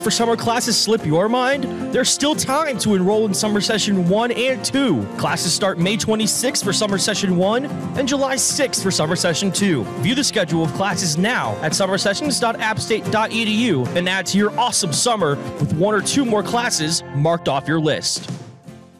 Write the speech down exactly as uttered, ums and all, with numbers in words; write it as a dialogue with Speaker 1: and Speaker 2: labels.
Speaker 1: For summer classes slip your mind? There's still time to enroll in summer session one and two. Classes start May twenty-sixth for summer session one and July sixth for summer session two. View the schedule of classes now at summer sessions dot app state dot e d u and add to your awesome summer with one or two more classes marked off your list.